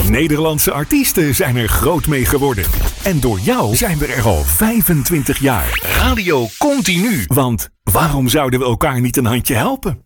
Nederlandse artiesten zijn er groot mee geworden. En door jou zijn we er al 25 jaar. Radio Continu. Want waarom zouden we elkaar niet een handje helpen?